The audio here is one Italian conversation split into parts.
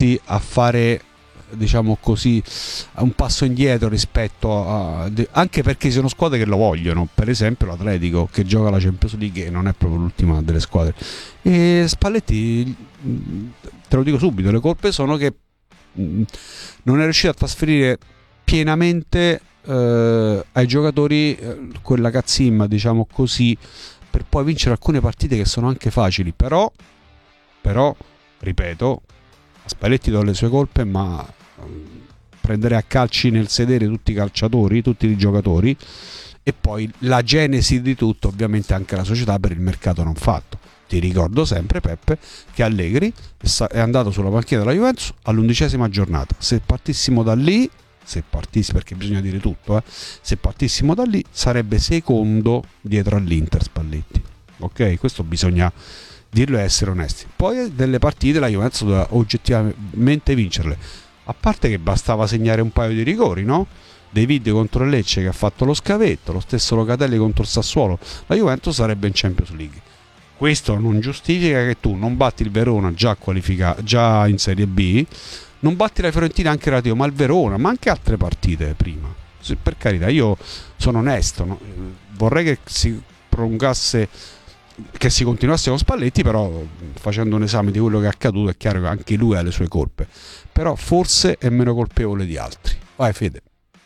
Spalletti a fare, diciamo così, un passo indietro rispetto anche perché ci sono squadre che lo vogliono, per esempio l'Atletico che gioca la Champions League e non è proprio l'ultima delle squadre, e Spalletti, te lo dico subito, le colpe sono che non è riuscito a trasferire pienamente ai giocatori quella cazzimma, diciamo così, per poi vincere alcune partite che sono anche facili. Però ripeto, a Spalletti do le sue colpe, ma prendere a calci nel sedere tutti i calciatori, tutti i giocatori, e poi la genesi di tutto ovviamente anche la società per il mercato non fatto. Ti ricordo sempre, Peppe, che Allegri è andato sulla panchina della Juventus all'11ª giornata. Se partissimo da lì, perché bisogna dire tutto, se partissimo da lì sarebbe secondo dietro all'Inter Spalletti. Ok? Questo bisogna dirlo e essere onesti. Poi delle partite la Juventus doveva oggettivamente vincerle, a parte che bastava segnare un paio di rigori, no? David contro il Lecce che ha fatto lo scavetto, lo stesso Locatelli contro il Sassuolo, la Juventus sarebbe in Champions League. Questo non giustifica che tu non batti il Verona già in Serie B, non batti la Fiorentina anche relativo, ma il Verona, ma anche altre partite prima. Per carità, io sono onesto, no? Vorrei che si prolungasse, che si continuasse con Spalletti, però facendo un esame di quello che è accaduto è chiaro che anche lui ha le sue colpe, però forse è meno colpevole di altri. Vai Fede.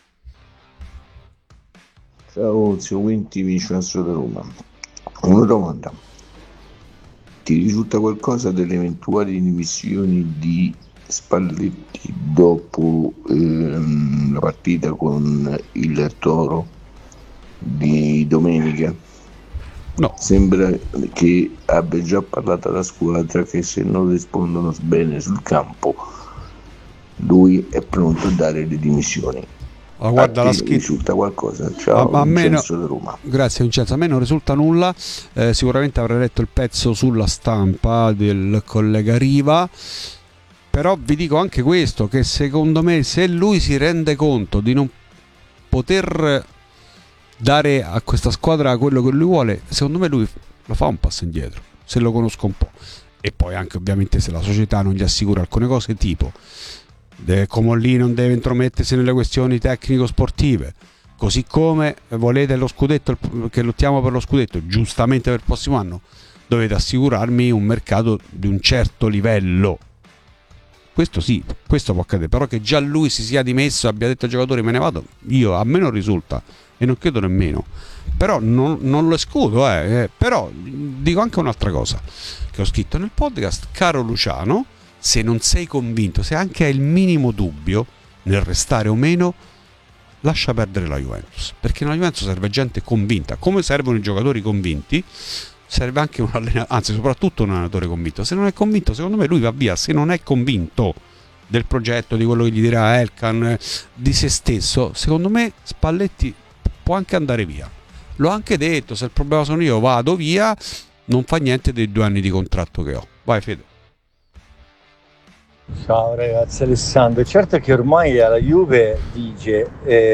Ciao zio Quinti, Vincenzo da Roma. Una domanda: ti risulta qualcosa delle eventuali dimissioni di Spalletti dopo la partita con il Toro di domenica? No. Sembra che abbia già parlato alla squadra che se non rispondono bene sul campo lui è pronto a dare le dimissioni. Guarda, la risulta qualcosa? Ciao, Vincenzo da Roma. Grazie Vincenzo, a me non risulta nulla. Sicuramente avrei letto il pezzo sulla stampa del collega Riva, però vi dico anche questo, che secondo me se lui si rende conto di non poter dare a questa squadra quello che lui vuole, secondo me lui lo fa un passo indietro, se lo conosco un po'. E poi anche ovviamente se la società non gli assicura alcune cose, tipo Comolli non deve intromettersi nelle questioni tecnico-sportive, così come volete lo scudetto, che lottiamo per lo scudetto, giustamente per il prossimo anno dovete assicurarmi un mercato di un certo livello. Questo sì, questo può accadere, però che già lui si sia dimesso e abbia detto ai giocatori me ne vado, a me non risulta e non credo nemmeno, però non lo escludo, però dico anche un'altra cosa che ho scritto nel podcast: caro Luciano, se non sei convinto, se anche hai il minimo dubbio nel restare o meno, lascia perdere la Juventus, perché nella Juventus serve gente convinta, come servono i giocatori convinti, serve anche un allenatore, anzi soprattutto un allenatore convinto. Se non è convinto, secondo me lui va via. Se non è convinto del progetto, di quello che gli dirà Elkan, di se stesso, secondo me Spalletti può anche andare via. L'ho anche detto, se il problema sono io vado via, non fa niente dei 2 anni di contratto che ho. Vai Fede. Ciao ragazzi, Alessandro. Certo che ormai alla Juve dice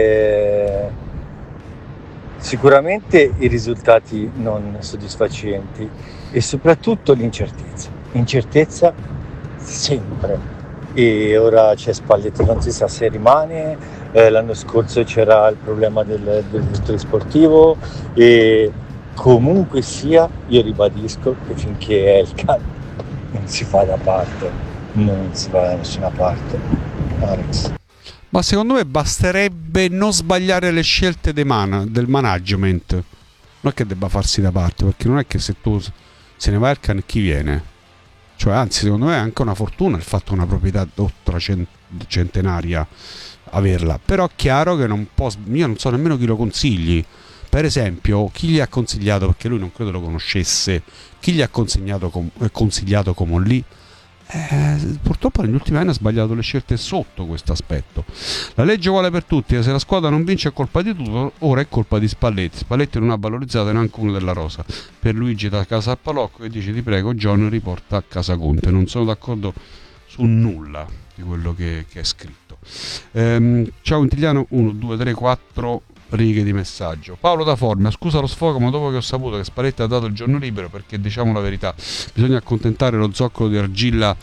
sicuramente i risultati non soddisfacenti e soprattutto l'incertezza sempre, e ora c'è Spalletti, non si sa se rimane, l'anno scorso c'era il problema del direttore sportivo, e comunque sia io ribadisco che finché Elkan non si fa da parte non si va da nessuna parte. Alex. Ma secondo me basterebbe non sbagliare le scelte del management, non è che debba farsi da parte, perché non è che se tu se ne va Elkan chi viene, cioè anzi secondo me è anche una fortuna il fatto una proprietà centenaria averla, però è chiaro che non può, io non so nemmeno chi lo consigli. Per esempio, chi gli ha consigliato, perché lui non credo lo conoscesse, chi gli ha consigliato Comolli? Purtroppo negli ultimi anni ha sbagliato le scelte sotto questo aspetto. La legge uguale per tutti, se la squadra non vince è colpa di tutto, ora è colpa di Spalletti. Spalletti non ha valorizzato neanche uno della rosa. Per Luigi da casa al Palocco che dice: ti prego John, riporta a casa Conte. Non sono d'accordo su nulla di quello che è scritto. Ciao Intigliano, 1, 2, 3, 4 righe di messaggio. Paolo da Formia: scusa lo sfogo, ma dopo che ho saputo che Spalletti ha dato il giorno libero, perché diciamo la verità, bisogna accontentare lo zoccolo di argilla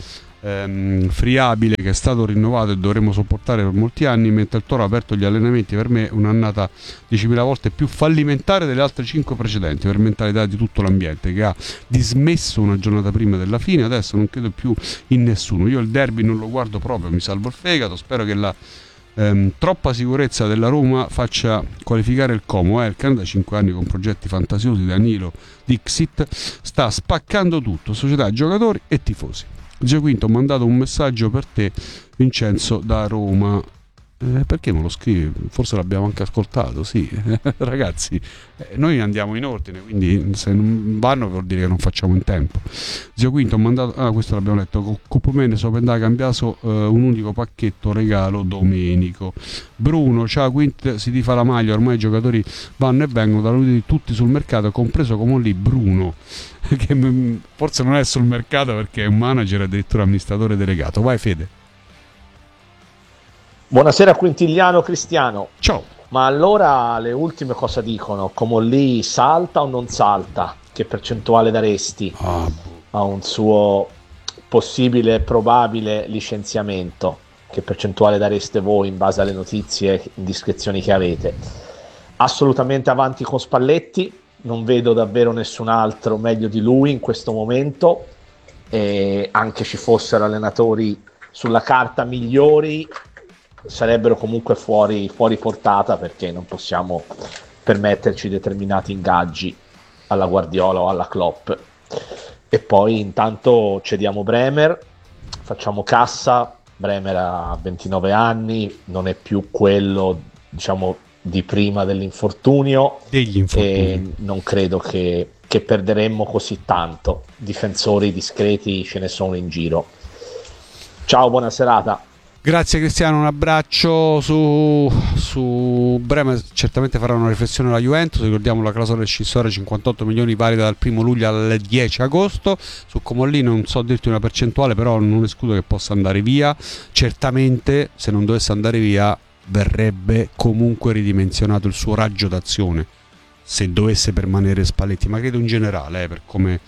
friabile che è stato rinnovato e dovremo sopportare per molti anni, mentre il Toro ha aperto gli allenamenti. Per me un'annata 10.000 volte più fallimentare delle altre 5 precedenti, per mentalità di tutto l'ambiente, che ha dismesso una giornata prima della fine. Adesso non credo più in nessuno. Io il derby non lo guardo proprio, mi salvo il fegato. Spero che la troppa sicurezza della Roma faccia qualificare il Como. Il Canada, 5 anni con progetti fantasiosi, Danilo, Dixit, sta spaccando tutto, società, giocatori e tifosi. Zio Quinto, ho mandato un messaggio per te, Vincenzo da Roma. Perché me lo scrivi? Forse l'abbiamo anche ascoltato, sì. Ragazzi, noi andiamo in ordine, quindi se non vanno vuol dire che non facciamo in tempo. Zio Quinto, ho mandato, questo l'abbiamo letto, Cupomene Sopendà cambiato un unico pacchetto regalo domenico. Bruno, ciao Quint, si tifà la maglia, ormai i giocatori vanno e vengono da lui tutti sul mercato, compreso come lì Bruno, che forse non è sul mercato perché è un manager e addirittura amministratore delegato. Vai Fede. Buonasera Quintigliano Cristiano. Ciao. Ma allora le ultime cosa dicono? Come lì salta o non salta? Che percentuale daresti a un suo possibile e probabile licenziamento? Che percentuale dareste voi in base alle notizie e indiscrezioni che avete? Assolutamente avanti con Spalletti, non vedo davvero nessun altro meglio di lui in questo momento, e anche ci fossero allenatori sulla carta migliori sarebbero comunque fuori portata, perché non possiamo permetterci determinati ingaggi alla Guardiola o alla Klopp. E poi intanto cediamo Bremer, facciamo cassa. Bremer ha 29 anni, non è più quello, diciamo, di prima dell'infortunio, e non credo che perderemmo così tanto. Difensori discreti ce ne sono in giro. Ciao, buona serata. Grazie Cristiano, un abbraccio. Su Bremer certamente farà una riflessione la Juventus. Ricordiamo la clausola rescissoria 58 milioni valida dal 1 luglio al 10 agosto. Su Comolli non so dirti una percentuale, però non escludo che possa andare via. Certamente, se non dovesse andare via, verrebbe comunque ridimensionato il suo raggio d'azione se dovesse permanere Spalletti, ma credo in generale, per come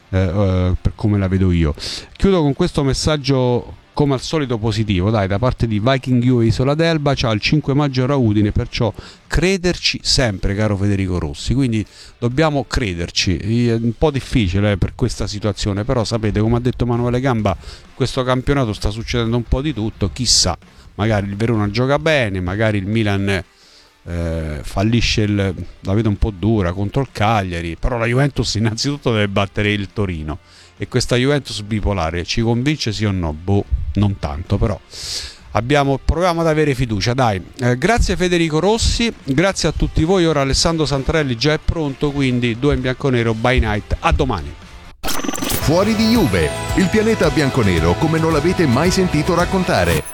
la vedo io. Chiudo con questo messaggio come al solito positivo, dai, da parte di Viking U Isola d'Elba. C'ha il 5 maggio a Udine, perciò crederci sempre, caro Federico Rossi. Quindi dobbiamo crederci. È un po' difficile per questa situazione, però sapete, come ha detto Emanuele Gamba, questo campionato sta succedendo un po' di tutto. Chissà, magari il Verona gioca bene, magari il Milan fallisce, la vedo un po' dura contro il Cagliari, però la Juventus innanzitutto deve battere il Torino. E questa Juventus bipolare ci convince, sì o no? Boh, non tanto, però proviamo ad avere fiducia, dai. Grazie Federico Rossi, grazie a tutti voi. Ora Alessandro Santarelli già è pronto, quindi 2 in bianconero by night. A domani. Fuori di Juve, il pianeta bianconero come non l'avete mai sentito raccontare.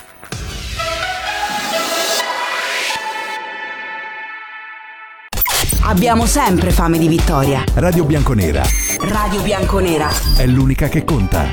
Abbiamo sempre fame di vittoria. Radio Bianconera. Radio Bianconera È l'unica che conta.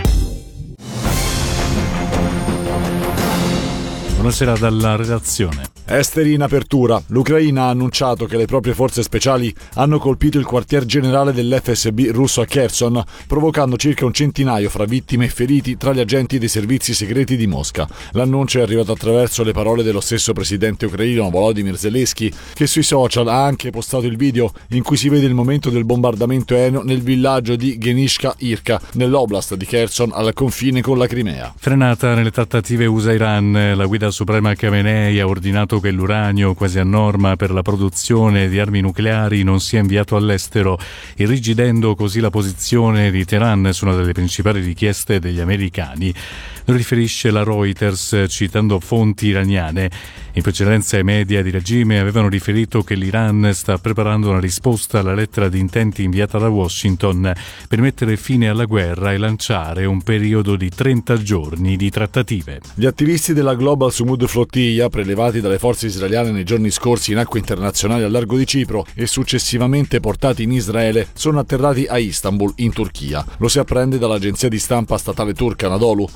Buonasera dalla redazione. Esteri in apertura. L'Ucraina ha annunciato che le proprie forze speciali hanno colpito il quartier generale dell'FSB russo a Kherson, provocando circa un centinaio fra vittime e feriti tra gli agenti dei servizi segreti di Mosca. L'annuncio è arrivato attraverso le parole dello stesso presidente ucraino Volodymyr Zelensky, che sui social ha anche postato il video in cui si vede il momento del bombardamento aereo nel villaggio di Genishka-Irka, nell'oblast di Kherson, al confine con la Crimea. Frenata nelle trattative USA-Iran, la guida suprema Khamenei ha ordinato che l'uranio, quasi a norma per la produzione di armi nucleari, non sia inviato all'estero, irrigidendo così la posizione di Teheran su una delle principali richieste degli americani. Lo riferisce la Reuters citando fonti iraniane. In precedenza i media di regime avevano riferito che l'Iran sta preparando una risposta alla lettera di intenti inviata da Washington per mettere fine alla guerra e lanciare un periodo di 30 giorni di trattative. Gli attivisti della Global Sumud Flotilla, prelevati dalle forze israeliane nei giorni scorsi in acque internazionali al largo di Cipro e successivamente portati in Israele, sono atterrati a Istanbul, in Turchia. Lo si apprende dall'agenzia di stampa statale turca Anadolu. I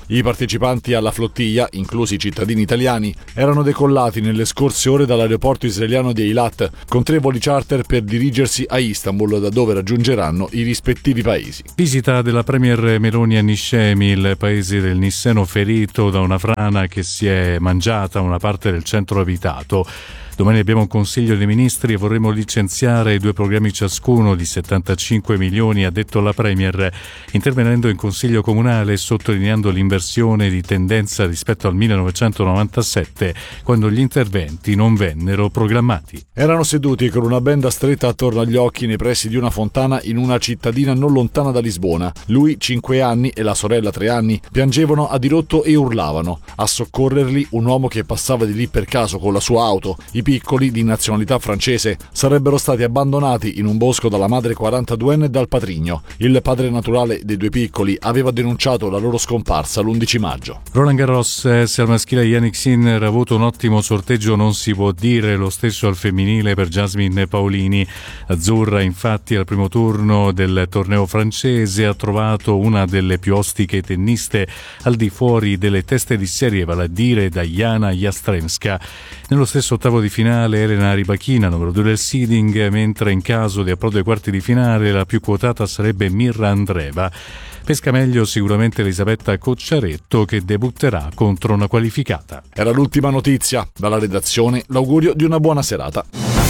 partecipanti alla flottiglia, inclusi i cittadini italiani, erano decollati nelle scorse ore dall'aeroporto israeliano di Eilat con 3 voli charter per dirigersi a Istanbul, da dove raggiungeranno i rispettivi paesi. Visita della premier Meloni a Niscemi, il paese del Nisseno ferito da una frana che si è mangiata una parte del centro abitato. Domani abbiamo un Consiglio dei Ministri e vorremmo licenziare 2 programmi ciascuno di 75 milioni, ha detto la Premier, intervenendo in Consiglio Comunale e sottolineando l'inversione di tendenza rispetto al 1997, quando gli interventi non vennero programmati. Erano seduti con una benda stretta attorno agli occhi nei pressi di una fontana in una cittadina non lontana da Lisbona. Lui, 5 anni, e la sorella, 3 anni, piangevano a dirotto e urlavano. A soccorrerli un uomo che passava di lì per caso con la sua auto. I piccoli, di nazionalità francese, sarebbero stati abbandonati in un bosco dalla madre 42enne e dal patrigno. Il padre naturale dei 2 piccoli aveva denunciato la loro scomparsa l'11 maggio. Roland Garros, se al maschile Yannick Sinner ha avuto un ottimo sorteggio non si può dire lo stesso al femminile per Jasmine Paolini. Azzurra, infatti, al primo turno del torneo francese ha trovato una delle più ostiche tenniste al di fuori delle teste di serie, vale a dire Diana Jastremska. Nello stesso ottavo di finale Elena Rybakina, numero 2 del seeding, mentre in caso di approdo ai quarti di finale la più quotata sarebbe Mirra Andreeva. Pesca meglio sicuramente Elisabetta Cocciaretto, che debutterà contro una qualificata. Era l'ultima notizia. Dalla redazione l'augurio di una buona serata.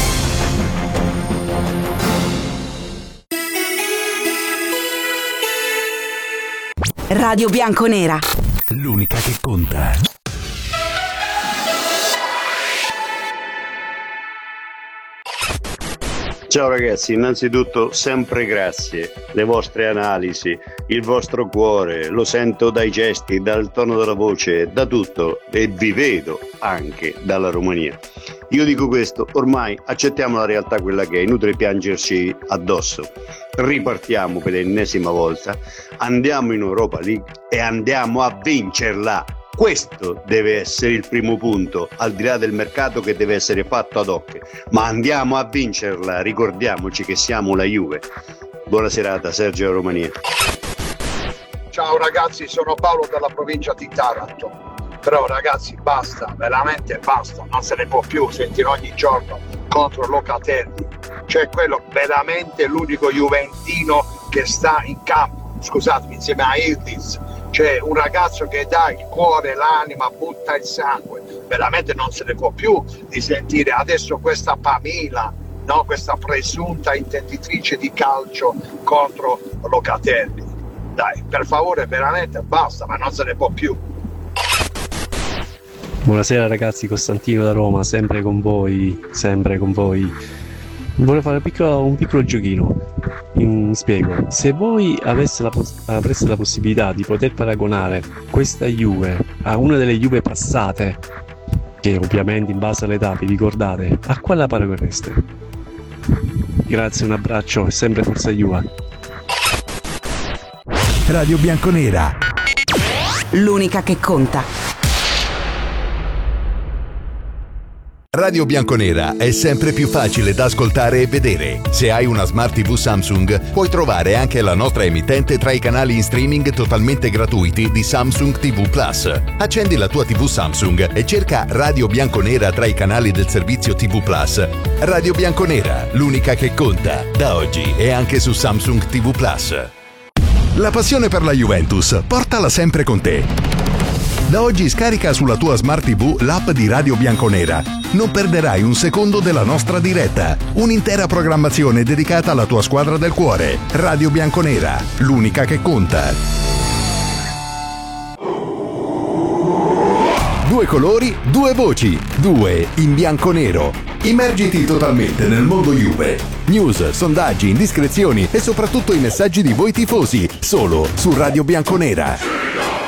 Radio Bianconera, l'unica che conta. Ciao ragazzi, innanzitutto sempre grazie, le vostre analisi, il vostro cuore, lo sento dai gesti, dal tono della voce, da tutto, e vi vedo anche dalla Romania. Io dico questo, ormai accettiamo la realtà quella che è, inutile piangerci addosso. Ripartiamo per l'ennesima volta, andiamo in Europa League e andiamo a vincerla. Questo deve essere il primo punto, al di là del mercato che deve essere fatto ad hoc, ma andiamo a vincerla, ricordiamoci che siamo la Juve. Buona serata, Sergio Romania. Ciao ragazzi, sono Paolo dalla provincia di Taranto, però ragazzi basta, veramente basta, non se ne può più sentire ogni giorno contro Locatelli, cioè quello veramente l'unico juventino che sta in campo, scusatemi, insieme a Ildiz. C'è un ragazzo che dà il cuore, l'anima, butta il sangue, veramente non se ne può più di sentire adesso questa Pamela, no? Questa presunta intenditrice di calcio contro Locatelli. Dai, per favore, veramente basta, ma non se ne può più. Buonasera ragazzi, Costantino da Roma, sempre con voi, sempre con voi. Vorrei fare un piccolo giochino. Spiego, se voi avreste la possibilità di poter paragonare questa Juve a una delle Juve passate, che ovviamente in base all'età vi ricordate, a quale la paragonereste? Grazie, un abbraccio e sempre forza Juve. Radio Bianconera, l'unica che conta. Radio Bianconera è sempre più facile da ascoltare e vedere. Se hai una Smart TV Samsung, puoi trovare anche la nostra emittente tra i canali in streaming totalmente gratuiti di Samsung TV Plus. Accendi la tua TV Samsung e cerca Radio Bianconera tra i canali del servizio TV Plus. Radio Bianconera, l'unica che conta. Da oggi è anche su Samsung TV Plus. La passione per la Juventus, portala sempre con te. Da oggi scarica sulla tua Smart TV l'app di Radio Bianconera. Non perderai un secondo della nostra diretta. Un'intera programmazione dedicata alla tua squadra del cuore. Radio Bianconera, l'unica che conta. 2 colori, 2 voci, 2 in bianco-nero. Immergiti totalmente nel mondo Juve. News, sondaggi, indiscrezioni e soprattutto i messaggi di voi tifosi. Solo su Radio Bianconera.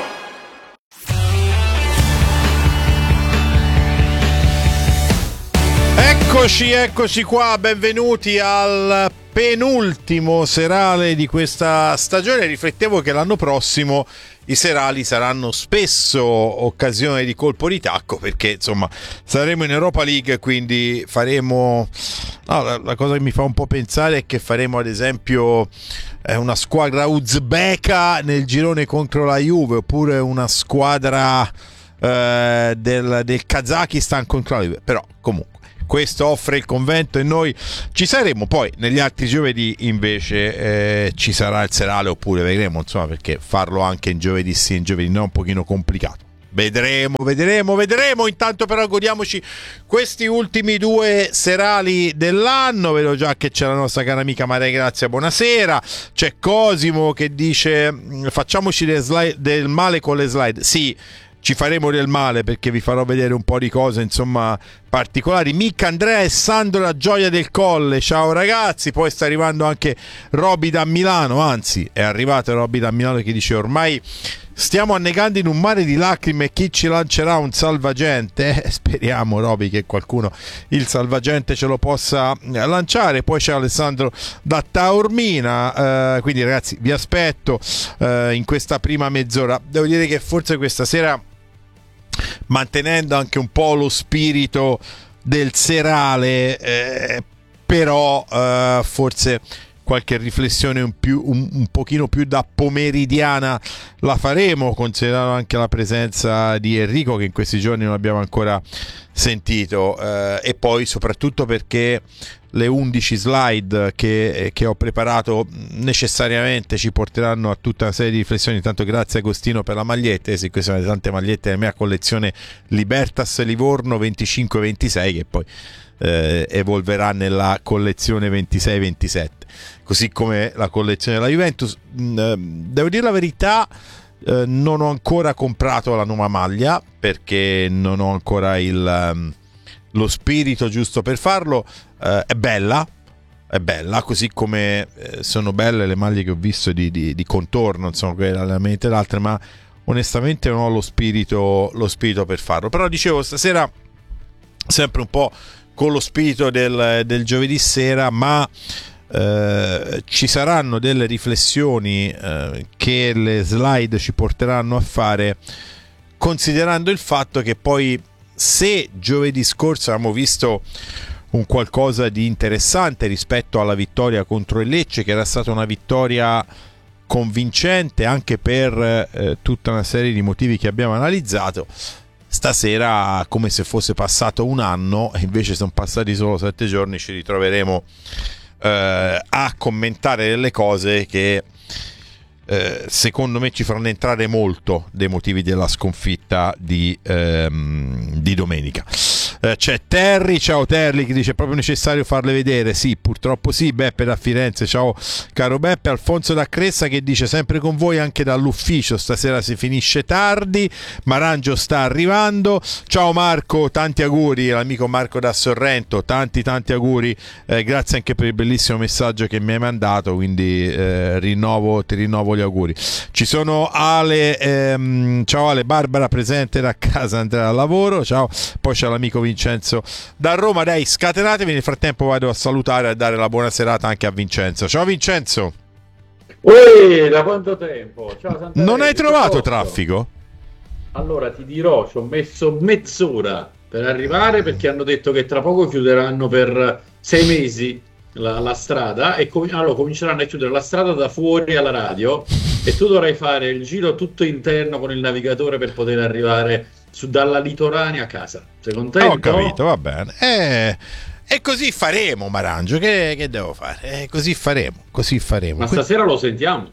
Eccoci qua, benvenuti al penultimo serale di questa stagione. Riflettevo che l'anno prossimo i serali saranno spesso occasione di colpo di tacco, perché insomma saremo in Europa League, quindi faremo la cosa che mi fa un po' pensare è che faremo ad esempio una squadra uzbeka nel girone contro la Juve, oppure una squadra del Kazakistan contro la Juve. Però comunque questo offre il convento e noi ci saremo. Poi negli altri giovedì invece ci sarà il serale, oppure vedremo, insomma, perché farlo anche in giovedì sì, in giovedì no è un pochino complicato. Vedremo. Intanto però godiamoci questi ultimi 2 serali dell'anno. Vedo già che c'è la nostra cara amica Maria Grazia, buonasera. C'è Cosimo che dice facciamoci del male con le slide. Sì, ci faremo del male, perché vi farò vedere un po' di cose insomma particolari. Mica, Andrea e Sandro, la gioia del Colle, ciao ragazzi. Poi sta arrivando anche Roby da Milano, anzi è arrivato Roby da Milano che dice ormai stiamo annegando in un mare di lacrime, chi ci lancerà un salvagente? Speriamo, Roby, che qualcuno il salvagente ce lo possa lanciare. Poi c'è Alessandro da Taormina, quindi ragazzi vi aspetto in questa prima mezz'ora. Devo dire che forse questa sera, mantenendo anche un po' lo spirito del serale, però forse qualche riflessione un pochino più da pomeridiana la faremo, considerando anche la presenza di Enrico, che in questi giorni non abbiamo ancora sentito, e poi soprattutto perché le 11 slide che ho preparato necessariamente ci porteranno a tutta una serie di riflessioni. Intanto grazie Agostino per la maglietta, sì, queste sono le tante magliette della mia collezione Libertas Livorno 25-26, che poi evolverà nella collezione 26-27, così come la collezione della Juventus. Devo dire la verità, non ho ancora comprato la nuova maglia, perché non ho ancora lo spirito giusto per farlo. È bella, così come sono belle le maglie che ho visto di contorno, insomma, quelle allenamenti e l'altra, ma onestamente non ho lo spirito per farlo. Però dicevo, stasera sempre un po' con lo spirito del giovedì sera, ma ci saranno delle riflessioni che le slide ci porteranno a fare, considerando il fatto che poi, se giovedì scorso abbiamo visto un qualcosa di interessante rispetto alla vittoria contro il Lecce, che era stata una vittoria convincente anche per tutta una serie di motivi che abbiamo analizzato, stasera, come se fosse passato un anno e invece sono passati solo 7 giorni, ci ritroveremo a commentare delle cose che secondo me ci faranno entrare molto dei motivi della sconfitta di domenica. C'è Terry, ciao Terry, che dice: è proprio necessario farle vedere? Sì, purtroppo sì. Beppe da Firenze, ciao caro Beppe. Alfonso da Cressa che dice: sempre con voi anche dall'ufficio, stasera si finisce tardi, Marangio sta arrivando. Ciao Marco, tanti auguri, l'amico Marco da Sorrento, tanti auguri, grazie anche per il bellissimo messaggio che mi hai mandato, quindi ti rinnovo gli auguri. Ci sono Ale, ciao Ale, Barbara presente da casa, Andrea al lavoro, ciao. Poi c'è l'amico Vincenzo da Roma. Dai, scatenatevi, nel frattempo vado a salutare e a dare la buona serata anche a Vincenzo. Ciao Vincenzo. Da quanto tempo? Ciao Santa. Non hai trovato traffico? Allora ti dirò, ci ho messo mezz'ora per arrivare, perché hanno detto che tra poco chiuderanno per 6 mesi la strada, e allora cominceranno a chiudere la strada da fuori alla radio, e tu dovrai fare il giro tutto interno con il navigatore per poter arrivare dalla litoranea a casa. Sei contento? Ho capito, va bene. E così faremo, Marangio, che devo fare? Così faremo. Ma stasera lo sentiamo.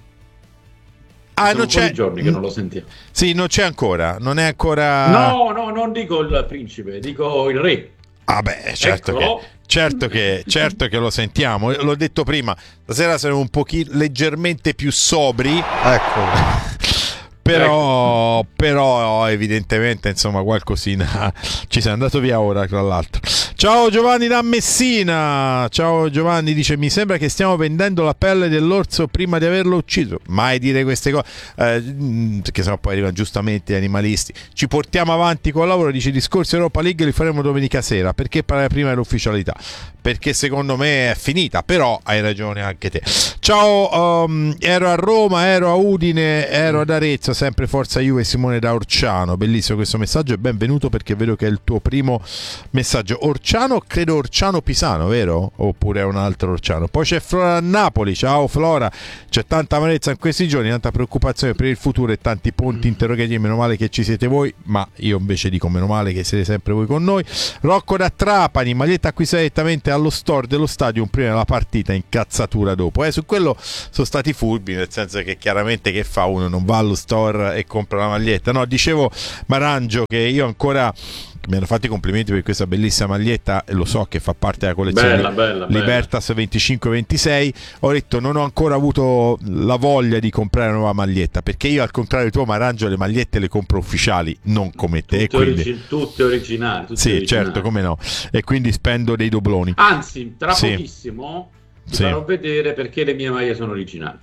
Non c'è giorni che non lo sentiamo. Sì, non è ancora. No, non dico il principe, dico il re. Ah beh, certo che lo sentiamo. L'ho detto prima, stasera saremo un pochino leggermente più sobri. Ecco. però evidentemente insomma qualcosina ci sei andato via ora, tra l'altro. Ciao Giovanni da Messina. Ciao Giovanni, dice: mi sembra che stiamo vendendo la pelle dell'orso prima di averlo ucciso. Mai dire queste cose, perché sennò poi arrivano giustamente gli animalisti. Ci portiamo avanti con il lavoro. Dice: discorsi Europa League li faremo domenica sera. Perché parlare prima dell'ufficialità? Perché secondo me è finita, però hai ragione anche te. Ciao, ero a Roma, ero a Udine, ero ad Arezzo, sempre Forza Juve. Simone da Orciano. Bellissimo questo messaggio e benvenuto, perché vedo che è il tuo primo messaggio. Orciano, credo Orciano Pisano, vero? Oppure è un altro Orciano. Poi c'è Flora a Napoli. Ciao Flora, c'è tanta amarezza in questi giorni, tanta preoccupazione per il futuro e tanti punti interrogativi. Meno male che ci siete voi, ma io invece dico meno male che siete sempre voi con noi. Rocco da Trapani: maglietta acquistata direttamente allo store dello stadium prima della partita, incazzatura dopo. Su quello sono stati furbi, nel senso che chiaramente che fa uno? Non va allo store e compra la maglietta. No, dicevo Marangio che io ancora, mi hanno fatto i complimenti per questa bellissima maglietta e lo so che fa parte della collezione bella. Libertas 25-26. Ho detto non ho ancora avuto la voglia di comprare una nuova maglietta, perché io al contrario di tuo Marangio le magliette le compro ufficiali, non come te, tutte originali, sì, originali. Certo, come no, e quindi spendo dei dobloni. Anzi, tra pochissimo ti farò vedere perché le mie maglie sono originali.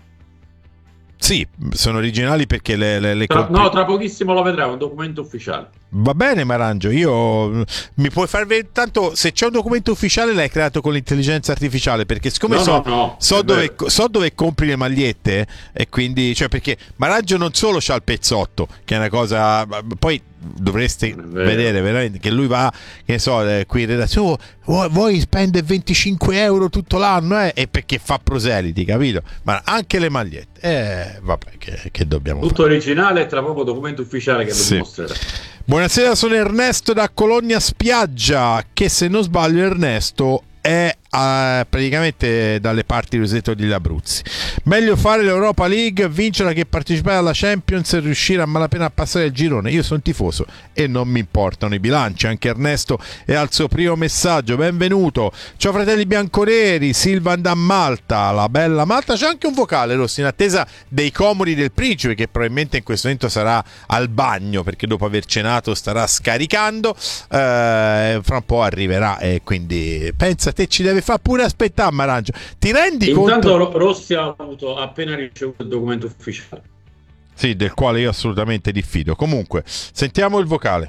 Sì, sono originali perché le tra pochissimo lo vedrai, un documento ufficiale. Va bene Marangio, io mi puoi far vedere, tanto se c'è un documento ufficiale l'hai creato con l'intelligenza artificiale, perché siccome so dove compri le magliette, e quindi, cioè, perché Marangio non solo c'ha il pezzotto, che è una cosa, poi dovreste vedere veramente che lui va, che ne so, qui in redazione, vuoi spendere 25 euro tutto l'anno, e perché fa proseliti, capito? Ma anche le magliette, vabbè, che dobbiamo tutto fare? Originale, tra poco documento ufficiale che lo dimostrerà. Buonasera, sono Ernesto da Cologna Spiaggia, che se non sbaglio Ernesto è praticamente dalle parti di Roseto degli Abruzzi. Meglio fare l'Europa League, vincerla, che partecipare alla Champions e riuscire a malapena a passare il girone. Io sono tifoso e non mi importano i bilanci. Anche Ernesto è al suo primo messaggio, benvenuto. Ciao fratelli bianconeri, Silvan da Malta, la bella Malta. C'è anche un vocale, Rossi, in attesa dei comodi del principe, che probabilmente in questo momento sarà al bagno, perché dopo aver cenato starà scaricando, fra un po' arriverà, e quindi pensa te, ci deve fa pure aspettare Marangio. Ti rendi conto? Intanto Rossi ha appena ricevuto il documento ufficiale. Sì, del quale io assolutamente diffido. Comunque, sentiamo il vocale.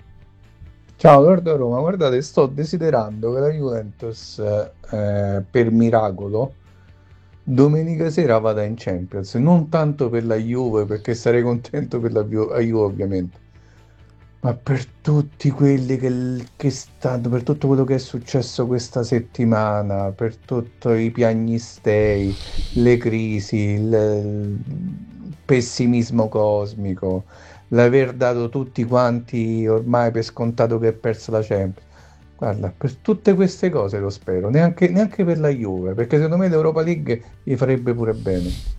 Ciao Lord Roma, guardate, sto desiderando che la Juventus per miracolo domenica sera vada in Champions, non tanto per la Juve, perché sarei contento per la Juve ovviamente, ma per tutti quelli che stanno, per tutto quello che è successo questa settimana, per tutti i piagnistei, le crisi, il pessimismo cosmico, l'aver dato tutti quanti ormai per scontato che è persa la Champions. Guarda, per tutte queste cose lo spero, neanche per la Juve, perché secondo me l'Europa League gli farebbe pure bene.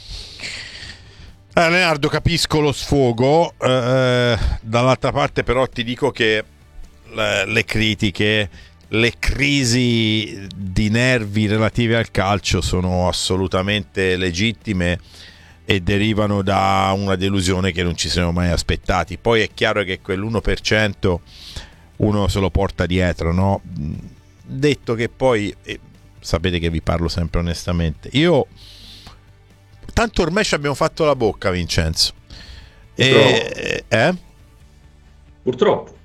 Leonardo, capisco lo sfogo, dall'altra parte però ti dico che le critiche, le crisi di nervi relative al calcio sono assolutamente legittime e derivano da una delusione che non ci siamo mai aspettati. Poi è chiaro che quell'1% uno se lo porta dietro, no? Detto che poi, sapete che vi parlo sempre onestamente, io tanto ormai ci abbiamo fatto la bocca, Vincenzo. Purtroppo.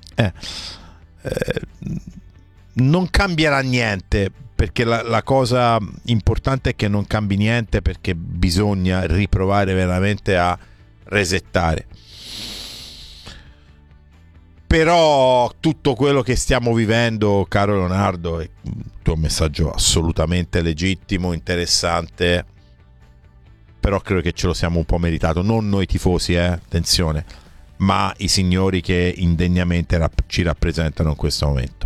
Non cambierà niente, perché la cosa importante è che non cambi niente, perché bisogna riprovare veramente a resettare. Però tutto quello che stiamo vivendo, caro Leonardo, è un tuo messaggio assolutamente legittimo, interessante, però credo che ce lo siamo un po' meritato, non noi tifosi, attenzione, ma i signori che indegnamente ci rappresentano in questo momento.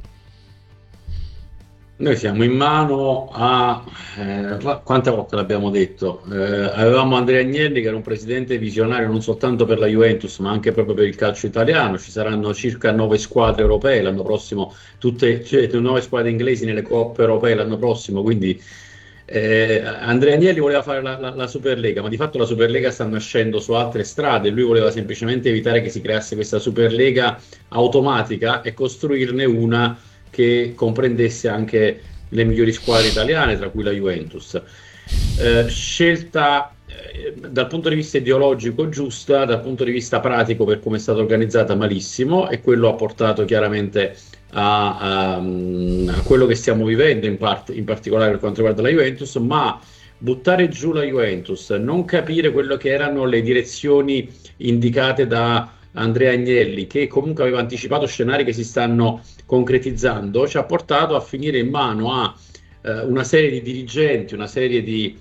Noi siamo in mano a quante volte l'abbiamo detto, avevamo Andrea Agnelli, che era un presidente visionario non soltanto per la Juventus ma anche proprio per il calcio italiano. Ci saranno circa 9 squadre europee l'anno prossimo, tutte 9 squadre inglesi nelle coppe europee l'anno prossimo, quindi Andrea Agnelli voleva fare la Superlega, ma di fatto la Superlega sta nascendo su altre strade. Lui voleva semplicemente evitare che si creasse questa Superlega automatica e costruirne una che comprendesse anche le migliori squadre italiane, tra cui la Juventus. Scelta dal punto di vista ideologico giusta, dal punto di vista pratico per come è stata organizzata malissimo, e quello ha portato chiaramente a quello che stiamo vivendo in particolare per quanto riguarda la Juventus. Ma buttare giù la Juventus, non capire quello che erano le direzioni indicate da Andrea Agnelli, che comunque aveva anticipato scenari che si stanno concretizzando, ci ha portato a finire in mano a una serie di dirigenti, una serie di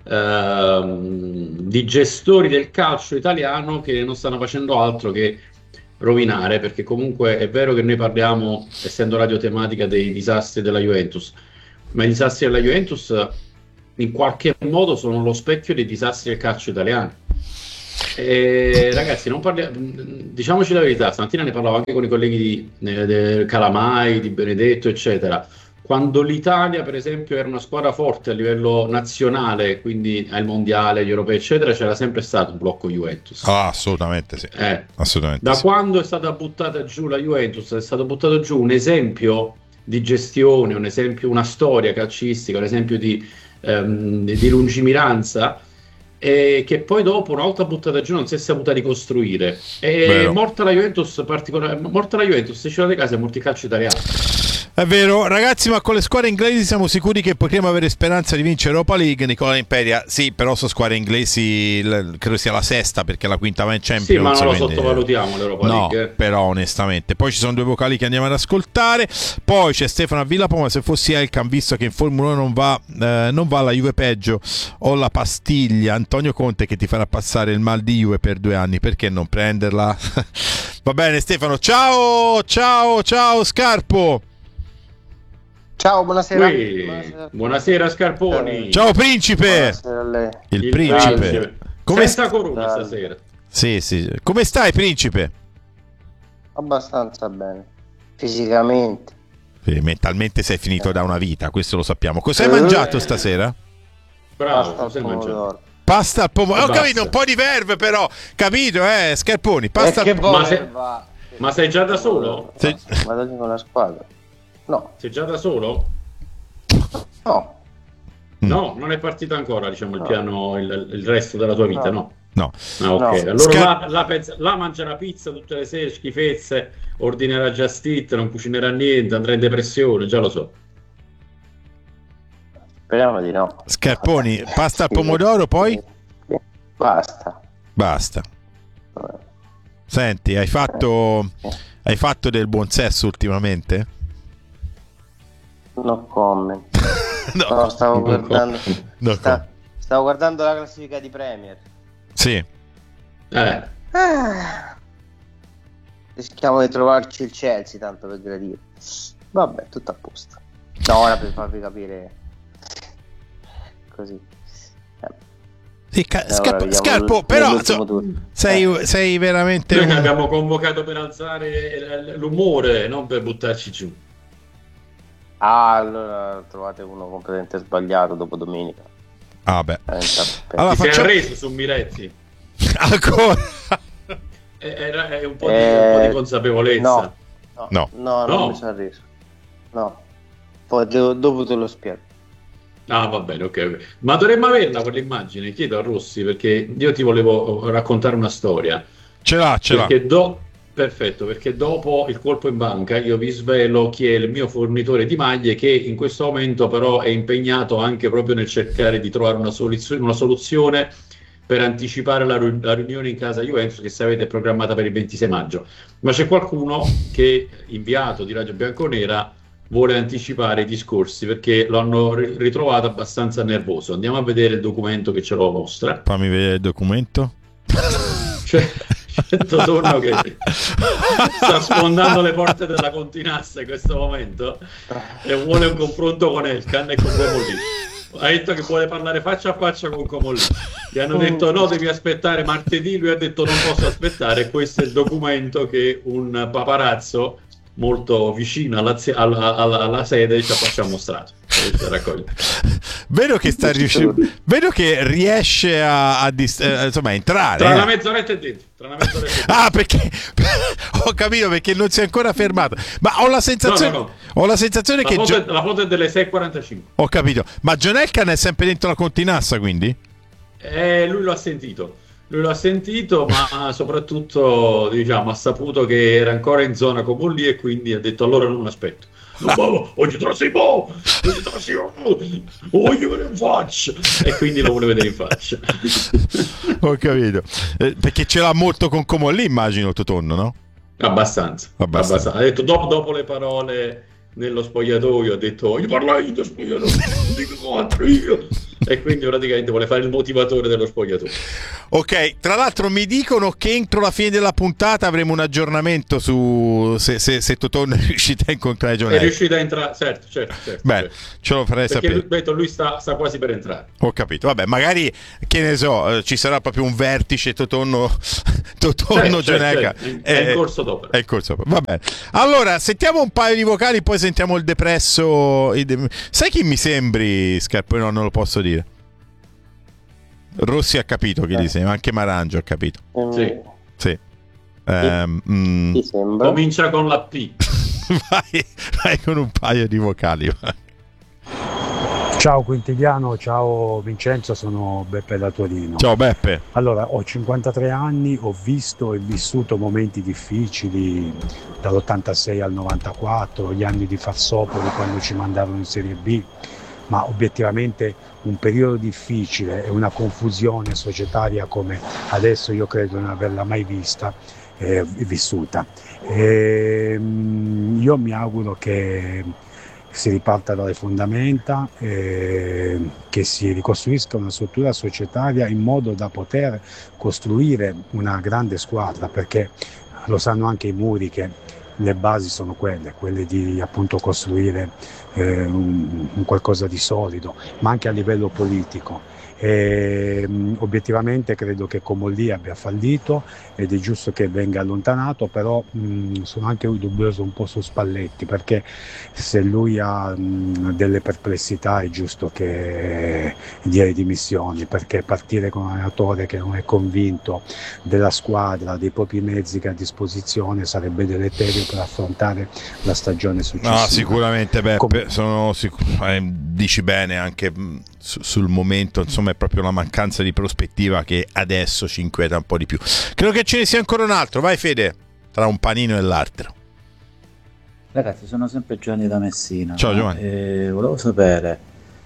gestori del calcio italiano che non stanno facendo altro che rovinare, perché comunque è vero che noi parliamo, essendo radiotematica, dei disastri della Juventus, ma i disastri della Juventus in qualche modo sono lo specchio dei disastri del calcio italiano. E, ragazzi, diciamoci la verità, stamattina ne parlavo anche con i colleghi di Calamai, di Benedetto, eccetera. Quando l'Italia, per esempio, era una squadra forte a livello nazionale, quindi al mondiale, agli europei, eccetera, c'era sempre stato un blocco Juventus. Assolutamente sì. Assolutamente Da sì. Quando è stata buttata giù la Juventus, è stato buttato giù un esempio di gestione, un esempio, una storia calcistica, un esempio di lungimiranza, che poi dopo, una volta buttata giù, non si è saputa ricostruire. E morta la Juventus, morta la Juventus, esce da casa e morto il calcio italiano. È vero, ragazzi, ma con le squadre inglesi siamo sicuri che potremo avere speranza di vincere Europa League. Nicola Imperia, sì, però sono squadre inglesi, credo sia la sesta, perché la quinta va in Champions. Sì, ma non lo sottovalutiamo l'Europa League. No, però onestamente. Poi ci sono due vocali che andiamo ad ascoltare. Poi c'è Stefano a Villapoma, se fossi Elkan, visto che in Formula 1 non va la Juve peggio, o la pastiglia Antonio Conte che ti farà passare il mal di Juve per 2 anni, perché non prenderla? Va bene Stefano, ciao Scarpo. Ciao, buonasera. Buonasera Scarponi. Ciao Principe. Buonasera a lei. Il Principe. Come sta Corona stasera? Sì. Come stai, Principe? Abbastanza bene. Fisicamente. Mentalmente sei finito da una vita, questo lo sappiamo. Cosa hai mangiato stasera? Bravo, cosa hai mangiato? Pasta al pomodoro. Ho capito, un po' di verve però. Capito, Scarponi? Pasta al pomodoro. Ma sei già da solo? Vado con la squadra. No. Sei già da solo? No. No, non è partito ancora, diciamo, il piano, il resto della tua vita, no? No. Ah, ok. No. Allora là mangerà pizza tutte le sere, schifezze, ordinerà Just Eat, non cucinerà niente, andrà in depressione, già lo so. Speriamo di no. Scarponi, pasta al pomodoro, poi? Basta. Senti, hai fatto del buon sesso ultimamente? No comment. No, stavo guardando. Stavo guardando la classifica di Premier. Sì. Rischiamo di trovarci il Chelsea, tanto per gradire. Vabbè, tutto a posto. No, ora per farvi capire così. Sì, Scarpo, però sei veramente. Noi che abbiamo convocato per alzare l'umore, non per buttarci giù. Allora trovate uno completamente sbagliato dopo domenica. Beh. Allora, ti sei arreso su Miretti? Ancora? È un po' di consapevolezza. No, non mi sono arreso. No. Poi dopo te lo spiego. Va bene, ok. Ma dovremmo averla quell'immagine, chiedo a Rossi, perché io ti volevo raccontare una storia. Ce l'ha. Perfetto, perché dopo il colpo in banca io vi svelo chi è il mio fornitore di maglie, che in questo momento però è impegnato anche proprio nel cercare di trovare una soluzione per anticipare la riunione in casa Juventus, che sapete è programmata per il 26 maggio. Ma c'è qualcuno che, inviato di Radio Bianconera, vuole anticipare i discorsi perché lo hanno ritrovato abbastanza nervoso. Andiamo a vedere il documento che ce lo mostra. Fammi vedere il documento. C'è Totonno che sta sfondando le porte della Continassa in questo momento e vuole un confronto con Elkan e con Comolli. Ha detto che vuole parlare faccia a faccia con Comolli. Gli hanno detto no, devi aspettare martedì, lui ha detto non posso aspettare. Questo è il documento che un paparazzo molto vicino alla sede ci ha mostrato. Vedo che sta riuscendo, vedo che riesce a insomma, a entrare. Tra una mezz'oretta e dentro. Ah, perché ho capito, perché non si è ancora fermato. Ma ho la sensazione, No. ho la sensazione La che foto è delle 6:45. ho capito. Ma John Elkann è sempre dentro la continassa, quindi? Lui lo ha sentito, ma soprattutto, diciamo, ha saputo che era ancora in zona come lì e quindi ha detto allora non aspetto. Oggi te lo sei voglio vedere in faccia, e quindi lo vuole vedere in faccia. Ho capito. Perché ce l'ha molto con Comolli, immagino, Totonno, no? Abbastanza. Ha detto dopo le parole nello spogliatoio, ha detto voglio parlare io dello spogliatoio, non dico contro io. E quindi praticamente vuole fare il motivatore dello spogliatoio. Ok, tra l'altro mi dicono che entro la fine della puntata avremo un aggiornamento su se Totonno è riuscito a incontrare John Elkann. È riuscito a entrare, certo. Beh, ce lo farei sapere. Perché lui sta quasi per entrare. Ho capito, vabbè, magari, che ne so, ci sarà proprio un vertice Totonno John Elkann. È in corso d'opera. È in corso d'opera, va bene. Allora, sentiamo un paio di vocali, poi sentiamo il depresso. Sai chi mi sembri, Scarpone? No, non lo posso dire. Rossi ha capito chi ti sembra, anche Marangio ha capito. Sì. Sì. Ti sembra? Comincia con la P. vai con un paio di vocali. Ciao Quintiliano, ciao Vincenzo, sono Beppe da Torino. Ciao Beppe. Allora, ho 53 anni, ho visto e vissuto momenti difficili dall'86 al 94, gli anni di Farsopoli quando ci mandarono in Serie B, ma obiettivamente un periodo difficile e una confusione societaria come adesso io credo non averla mai vista vissuta. Io mi auguro che si riparta dalle fondamenta, che si ricostruisca una struttura societaria in modo da poter costruire una grande squadra, perché lo sanno anche i muri che le basi sono quelle di appunto costruire un qualcosa di solido, ma anche a livello politico. Obiettivamente credo che Comolli abbia fallito ed è giusto che venga allontanato, però sono anche dubbioso un po' su Spalletti, perché se lui ha delle perplessità è giusto che dia le dimissioni, perché partire con un allenatore che non è convinto della squadra, dei propri mezzi che ha a disposizione, sarebbe deleterio per affrontare la stagione successiva. No, sicuramente Beppe, dici bene anche sul momento, insomma, è proprio la mancanza di prospettiva che adesso ci inquieta un po' di più. Credo che ce ne sia ancora un altro. Vai Fede, tra un panino e l'altro. Ragazzi, sono sempre Giovanni da Messina. Ciao Giovanni. Volevo sapere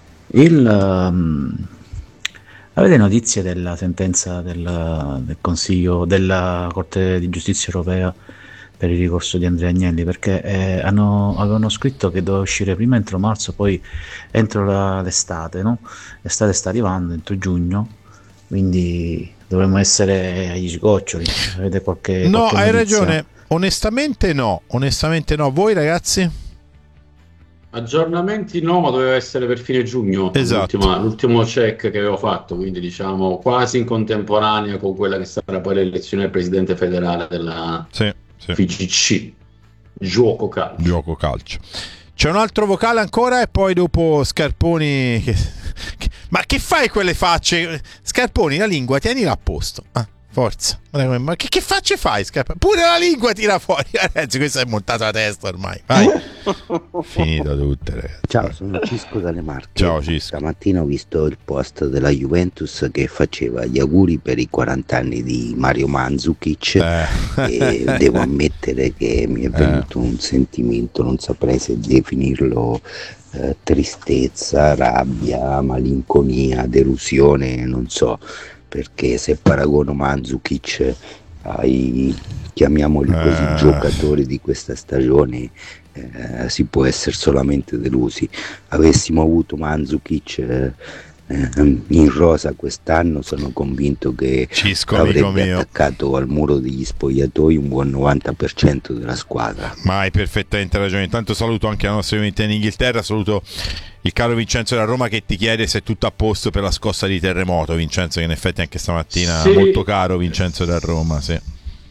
avete notizie della sentenza del Consiglio della Corte di Giustizia Europea per il ricorso di Andrea Agnelli, perché avevano scritto che doveva uscire prima entro marzo, poi entro l'estate, no? L'estate sta arrivando, entro giugno, quindi dovremmo essere agli sgoccioli. Avete qualche No, hai notizia? ragione, onestamente no. Voi ragazzi? Aggiornamenti no, ma doveva essere per fine giugno. Esatto. L'ultimo check che avevo fatto, quindi diciamo quasi in contemporanea con quella che sarà poi l'elezione del presidente federale della FIGC. Gioco calcio. C'è un altro vocale ancora e poi dopo Scarponi ma che fai quelle facce? Scarponi, la lingua tienila a posto. Forza. Ma che facce fai, Scarponi? Pure la lingua tira fuori. Ragazzi, questo è montato la testa ormai. Vai. Finito tutte, ragazzi. Ciao, sono Cisco dalle Marche. Ciao Cisco. Stamattina ho visto il post della Juventus che faceva gli auguri per i 40 anni di Mario Mandzukic e devo ammettere che mi è venuto un sentimento, non saprei se definirlo tristezza, rabbia, malinconia, delusione, non so, perché se paragono Mandzukic ai, chiamiamoli così, giocatori di questa stagione, si può essere solamente delusi. Avessimo avuto Mandzukic in rosa quest'anno, sono convinto che avrebbe attaccato al muro degli spogliatoi un buon 90% della squadra. Ma hai perfettamente ragione. Intanto saluto anche la nostra amica in Inghilterra, saluto il caro Vincenzo da Roma che ti chiede se è tutto a posto per la scossa di terremoto. Vincenzo, che in effetti anche stamattina molto caro Vincenzo da Roma, sì.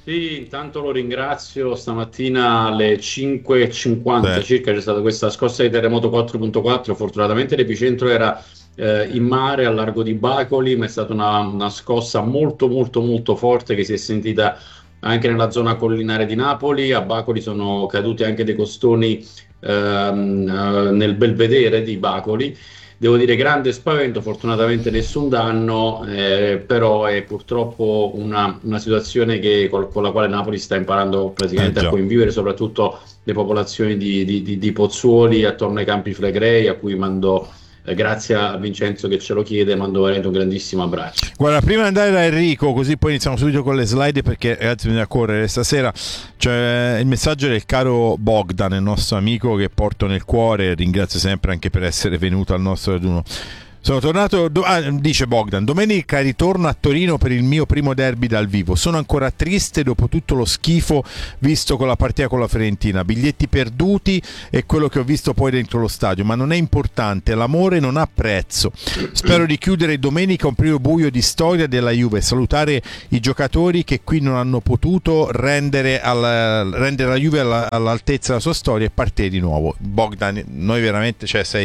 Sì, intanto lo ringrazio. Stamattina alle 5:50 circa c'è stata questa scossa di terremoto 4.4. Fortunatamente l'epicentro era in mare al largo di Bacoli, ma è stata una scossa molto molto molto forte che si è sentita anche nella zona collinare di Napoli. A Bacoli sono caduti anche dei costoni nel belvedere di Bacoli. Devo dire grande spavento, fortunatamente nessun danno, però è purtroppo una situazione con la quale Napoli sta imparando praticamente a convivere, soprattutto le popolazioni di Pozzuoli attorno ai Campi Flegrei, a cui mando, grazie a Vincenzo che ce lo chiede, mando veramente un grandissimo abbraccio. Guarda, prima di andare da Enrico, così poi iniziamo subito con le slide, perché ragazzi bisogna correre stasera. C'è il messaggio del caro Bogdan, il nostro amico che porto nel cuore, ringrazio sempre anche per essere venuto al nostro raduno. Sono tornato, dice Bogdan, domenica ritorno a Torino per il mio primo derby dal vivo. Sono ancora triste dopo tutto lo schifo visto con la partita con la Fiorentina, biglietti perduti e quello che ho visto poi dentro lo stadio, ma non è importante, l'amore non ha prezzo. Spero di chiudere domenica un primo buio di storia della Juve, salutare i giocatori che qui non hanno potuto rendere la Juve all'altezza della sua storia e partire di nuovo. Bogdan, noi veramente,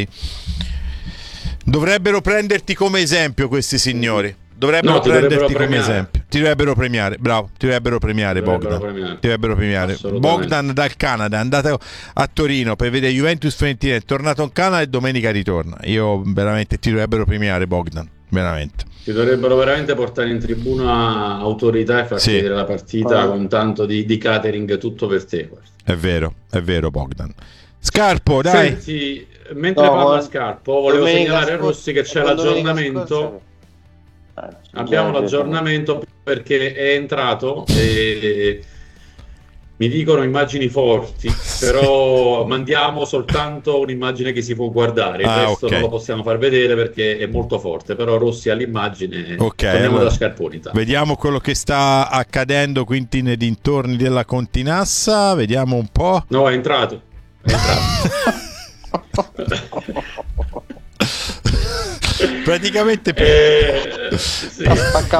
dovrebbero prenderti come esempio questi signori. Dovrebbero prenderti come esempio. Ti dovrebbero premiare, bravo, ti dovrebbero premiare Bogdan. Ti dovrebbero premiare. Bogdan dal Canada è andato a Torino per vedere Juventus Fiorentina, è tornato in Canada e domenica ritorna. Io veramente ti dovrebbero premiare Bogdan, veramente. Ti dovrebbero veramente portare in tribuna autorità e farti vedere la partita con tanto di catering tutto per te. È vero Bogdan. Scarpo, dai. Senti, mentre parla Scarpo, volevo segnalare a Rossi che c'è l'aggiornamento. Abbiamo l'aggiornamento perché è entrato e mi dicono immagini forti, però mandiamo soltanto un'immagine che si può guardare, il resto non lo possiamo far vedere perché è molto forte, però Rossi ha l'immagine. Torniamo da Scarponi. Vediamo quello che sta accadendo quindi nei dintorni della Continassa, vediamo un po'. No, è entrato. Praticamente ha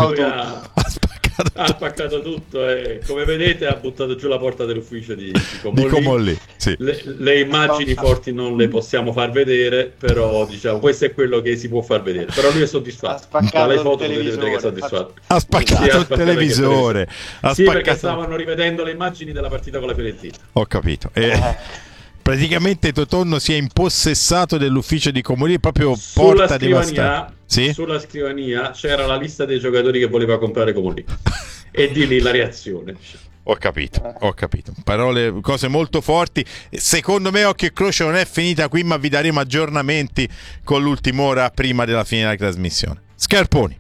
spaccato tutto e come vedete ha buttato giù la porta dell'ufficio di Comolli. Le immagini forti non le possiamo far vedere, però diciamo questo è quello che si può far vedere, però lui è soddisfatto. Dalle foto potete vedere che è soddisfatto. Ha spaccato il televisore. Perché stavano rivedendo le immagini della partita con la Fiorentina. Ho capito. Praticamente Totonno si è impossessato dell'ufficio di Comolli, proprio porta devastata. Sulla scrivania c'era la lista dei giocatori che voleva comprare Comolli e di lì la reazione. Ho capito. Parole, cose molto forti. Secondo me occhio e croce non è finita qui, ma vi daremo aggiornamenti con l'ultima ora prima della fine della trasmissione. Scarponi.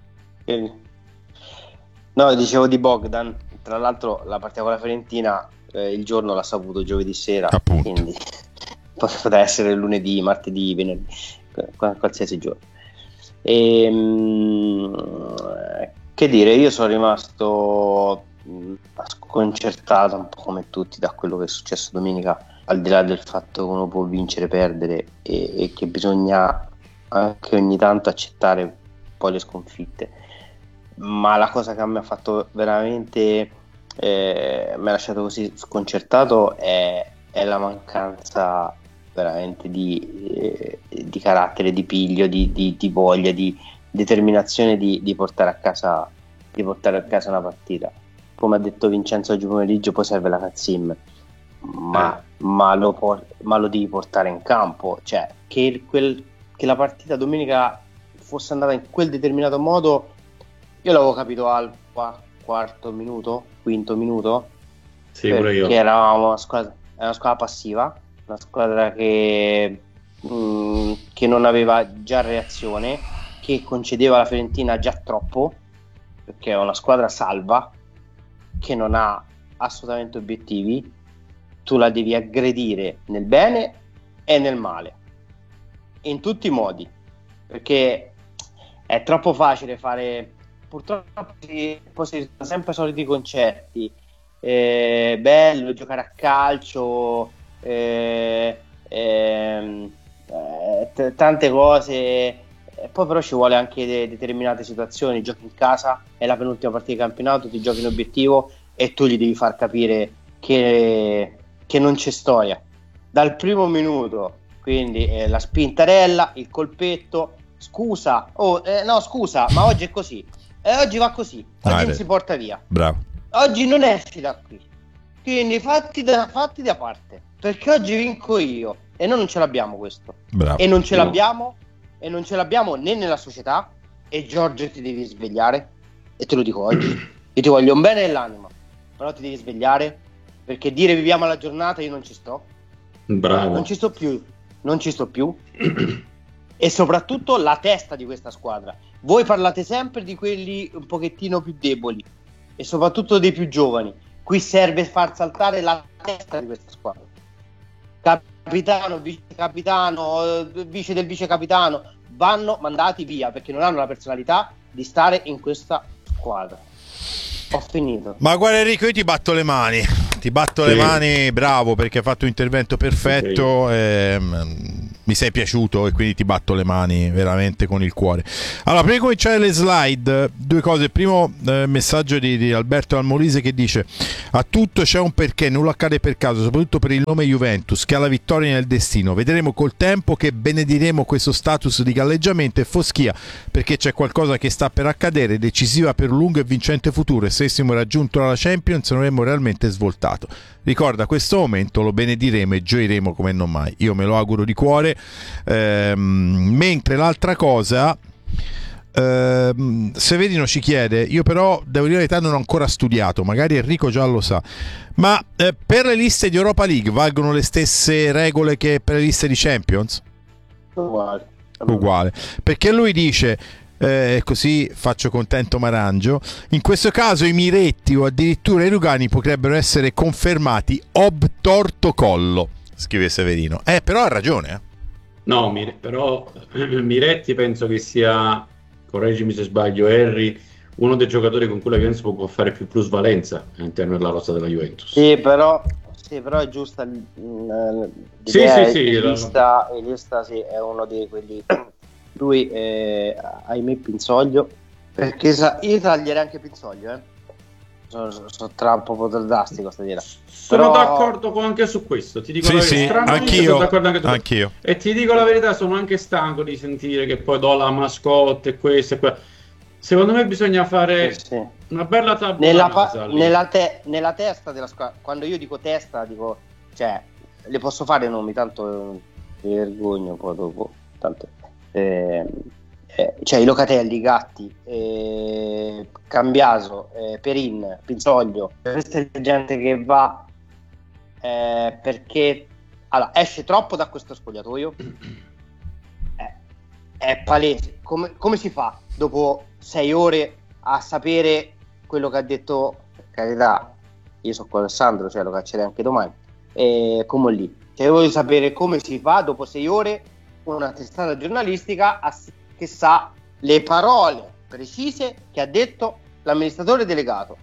No, dicevo di Bogdan, tra l'altro la partita con la Fiorentina il giorno l'ha saputo giovedì sera, quindi potrà essere lunedì, martedì, venerdì, qualsiasi giorno. Che dire, io sono rimasto sconcertato un po' come tutti da quello che è successo domenica, al di là del fatto che uno può vincere, perdere e che bisogna anche ogni tanto accettare poi le sconfitte, ma la cosa che mi ha fatto veramente mi ha lasciato così sconcertato è la mancanza veramente di carattere, di piglio, di voglia, di determinazione di portare a casa una partita. Come ha detto Vincenzo oggi pomeriggio, poi serve la Cazzim, ma lo devi portare in campo, cioè che la partita domenica fosse andata in quel determinato modo io l'avevo capito al quinto minuto, perché eravamo una squadra passiva, una squadra che non aveva già reazione, che concedeva alla Fiorentina già troppo, perché è una squadra salva che non ha assolutamente obiettivi. Tu la devi aggredire nel bene e nel male, in tutti i modi, perché è troppo facile fare, purtroppo poi si sono sempre soliti concetti, bello giocare a calcio, tante cose, poi però ci vuole anche determinate situazioni. Giochi in casa, è la penultima partita di campionato, ti giochi in obiettivo e tu gli devi far capire che non c'è storia dal primo minuto. Quindi la spintarella, il colpetto, scusa, no scusa, ma oggi è così, oggi va così, oggi non si porta via, bravo, oggi non esci da qui, quindi fatti da parte, perché oggi vinco io. E noi non ce l'abbiamo questo, bravo. E non ce l'abbiamo né nella società. E Giorgio, ti devi svegliare, e te lo dico oggi, io ti voglio un bene nell'anima, però ti devi svegliare, perché dire viviamo la giornata io non ci sto. Bravo. Non ci sto più e soprattutto la testa di questa squadra. Voi parlate sempre di quelli un pochettino più deboli e soprattutto dei più giovani. Qui serve far saltare la testa di questa squadra. Capitano, vice capitano, vice del vice capitano vanno mandati via, perché non hanno la personalità di stare in questa squadra. Ho finito. Ma guarda Enrico, io ti batto le mani, le mani, bravo, perché hai fatto un intervento perfetto, mi sei piaciuto e quindi ti batto le mani veramente con il cuore. Allora, prima di cominciare le slide, due cose. Primo messaggio di Alberto Almolise che dice: a tutto c'è un perché, nulla accade per caso, soprattutto per il nome Juventus che ha la vittoria nel destino. Vedremo col tempo che benediremo questo status di galleggiamento e foschia, perché c'è qualcosa che sta per accadere, decisiva per un lungo e vincente futuro, e se avessimo raggiunto la Champions non avremmo realmente svoltato. Ricorda, questo momento lo benediremo e gioiremo come non mai. Io me lo auguro di cuore. Mentre l'altra cosa, Severino ci chiede, io però devo dire la verità, non ho ancora studiato, magari Enrico già lo sa, ma per le liste di Europa League valgono le stesse regole che per le liste di Champions? Uguale, perché lui dice, così faccio contento Marangio, in questo caso i Miretti o addirittura i Rugani potrebbero essere confermati ob torto collo, scrive Severino. Però ha ragione. No, però Miretti penso che sia, correggimi se sbaglio Harry, uno dei giocatori con cui la Juventus può fare più plusvalenza all'interno della rosa della Juventus. Sì, però è giusta l'idea. Elista sì, è uno di quelli. Lui ahimè Pinzoglio, perché io taglierei anche Pinzoglio, sono tra un po' drastico stasera. Sono d'accordo anche su questo, ti dico anch'io. E ti dico la verità, sono anche stanco di sentire che poi do la mascotte e questo e quello. Secondo me bisogna fare una bella tabella nella testa della squadra. Quando io dico testa, dico, cioè, le posso fare nomi, tanto mi vergogno poi dopo, tanto cioè i Locatelli, Gatti, Cambiaso, Perin, Pinzoglio, questa è gente che va perché esce troppo da questo spogliatoio. È palese. Come si fa dopo 6 ore a sapere quello che ha detto? Per carità, io so con Alessandro, cioè lo caccerei anche domani, come lì, cioè voglio sapere come si fa dopo 6 ore una testata giornalistica che sa le parole precise che ha detto l'amministratore delegato.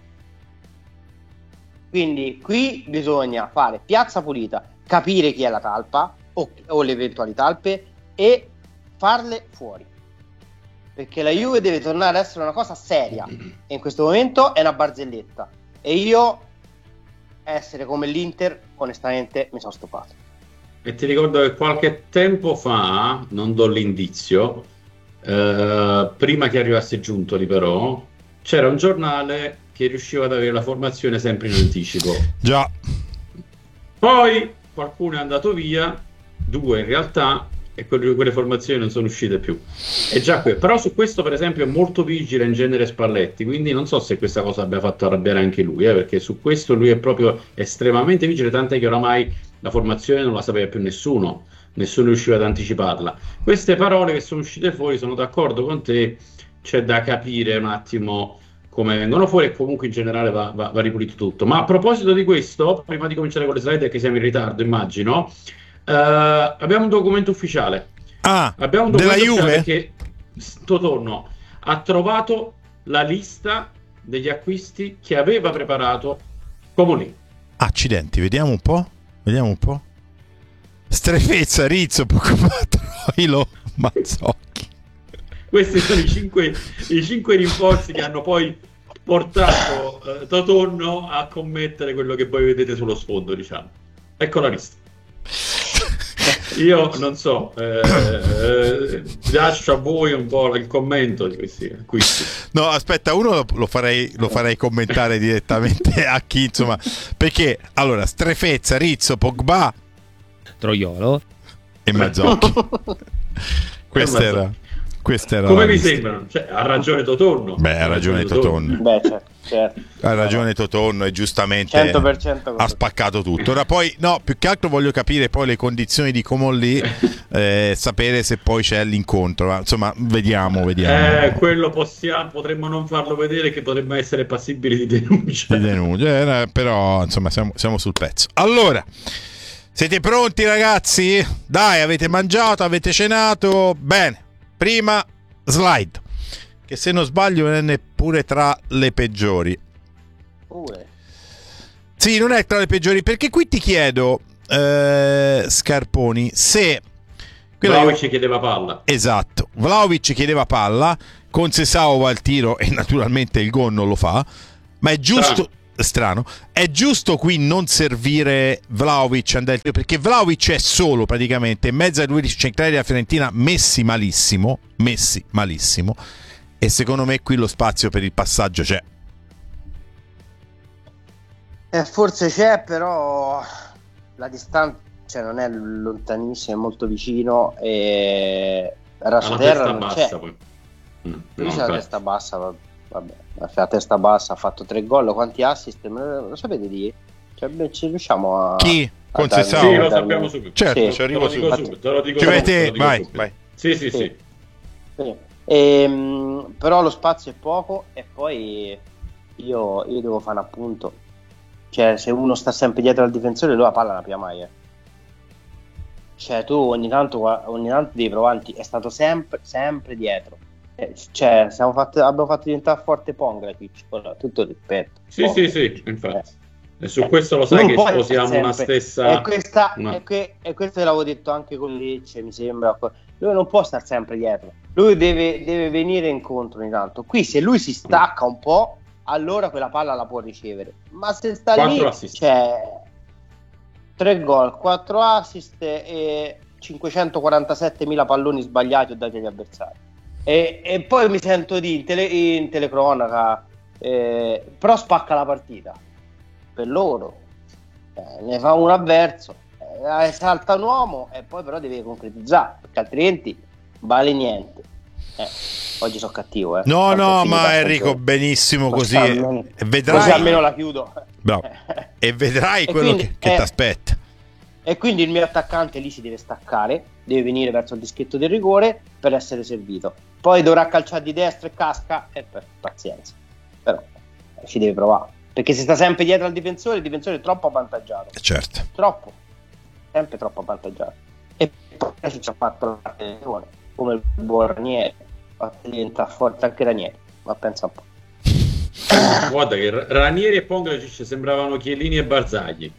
Quindi qui bisogna fare piazza pulita, capire chi è la talpa o le eventuali talpe e farle fuori, perché la Juve deve tornare ad essere una cosa seria e in questo momento è una barzelletta, e io essere come l'Inter onestamente mi sono stufato. E ti ricordo che qualche tempo fa, non do l'indizio, prima che arrivasse Giuntoli però, c'era un giornale che riusciva ad avere la formazione sempre in anticipo. Già. Poi qualcuno è andato via, 2 in realtà, e quelle formazioni non sono uscite più. È già qui. Però su questo per esempio è molto vigile in genere Spalletti, quindi non so se questa cosa abbia fatto arrabbiare anche lui, perché su questo lui è proprio estremamente vigile, tant'è che oramai la formazione non la sapeva più nessuno riusciva ad anticiparla. Queste parole che sono uscite fuori, sono d'accordo con te, c'è da capire un attimo come vengono fuori, e comunque in generale va ripulito tutto. Ma a proposito di questo, prima di cominciare con le slide, che siamo in ritardo immagino, abbiamo un documento ufficiale. Abbiamo un documento della Juve che Totorno ha trovato la lista degli acquisti che aveva preparato Comolli. Accidenti, vediamo un po'. Strefezza, Rizzo, Troilo, Mazzocchi. Questi sono i 5 rinforzi che hanno poi portato Totonno a commettere quello che voi vedete sullo sfondo, diciamo. Ecco la lista. Io non so, lascio a voi un po' il commento di questi acquisti. No, aspetta, uno lo farei commentare direttamente a chi, insomma, perché allora Strefezza, Rizzo, Pogba, Troiolo e Mazzocchi. Questa era come la vi lista. sembrano? Cioè, ha ragione Totonno. Beh, ha ragione Totonno. Beh, certo. Ha ragione Totonno e giustamente 100% ha spaccato tutto. Ora poi, no, più che altro voglio capire poi le condizioni di Comolli, sapere se poi c'è l'incontro. Ma, insomma, vediamo. Quello potremmo non farlo vedere, che potrebbe essere passibile di denuncia. Però, insomma, siamo sul pezzo. Allora, siete pronti, ragazzi? Dai, avete mangiato, avete cenato? Bene. Prima slide, che se non sbaglio non è neppure tra le peggiori. Sì, non è tra le peggiori, perché qui ti chiedo, Scarponi, se Vlahovic chiedeva palla. Esatto, Vlahovic chiedeva palla, con Sesao va al tiro e naturalmente il gol non lo fa, ma è giusto... Strano, è giusto qui non servire Vlahovic, perché Vlahovic è solo praticamente in mezzo ai due centrali della Fiorentina messi malissimo, e secondo me qui lo spazio per il passaggio c'è. Forse c'è, però la distanza non è lontanissima, è molto vicino e Rasoterra non c'è. Lui c'ha la testa bassa, vabbè, la testa bassa, ha fatto 3 gol, quanti assist? Lo sapete dire? Cioè, ci riusciamo a... Chi? Con Sesao? Sì, lo sappiamo subito. Certo, sì, ci arrivo subito. Te lo dico subito. Vai. Sì. Però lo spazio è poco e poi io devo fare un appunto. Cioè, se uno sta sempre dietro al difensore, lui la palla non la pia mai. Cioè, tu ogni tanto devi provare, è stato sempre dietro. Cioè, abbiamo fatto diventare forte Pongracic, con tutto il rispetto. Sì, infatti. E su questo lo sai che sposiamo una stessa... E questo l'avevo detto anche con Lecce, mi sembra. Lui non può stare sempre dietro. Lui deve venire incontro ogni tanto. Qui se lui si stacca un po', allora quella palla la può ricevere. Ma se sta 4 lì, assist. c'è 3 gol, 4 assist e 547.000 palloni sbagliati o dati agli avversari. E poi mi sento di in telecronaca, però spacca la partita per loro, ne fa un avverso, salta un uomo e poi però deve concretizzare, perché altrimenti vale niente. Oggi sono cattivo, no, ma Enrico benissimo così, vedrai, così almeno la chiudo. Bravo. E vedrai quello che ti aspetta. E quindi il mio attaccante lì si deve staccare, deve venire verso il dischetto del rigore per essere servito. Poi dovrà calciare di destra e casca, e pazienza. Però ci deve provare. Perché se sta sempre dietro al difensore, il difensore è troppo avvantaggiato. Certo. Sempre troppo avvantaggiato. E poi ci ha fatto la tensione, come il buon Ranieri. Diventa forte anche Ranieri, ma pensa un po'. Guarda che Ranieri e Pongracic sembravano Chiellini e Barzagli.